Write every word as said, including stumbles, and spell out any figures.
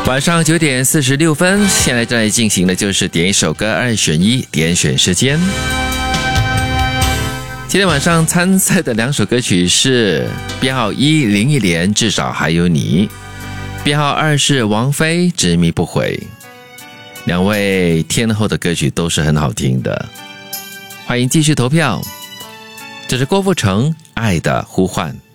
晚上九点四十六分，现在正在进行的就是点一首歌二选一点选时间。今天晚上参赛的两首歌曲是编号一林忆莲至少还有你，编号二是王菲执迷不悔。两位天后的歌曲都是很好听的，欢迎继续投票。这是郭富城《爱的呼唤》。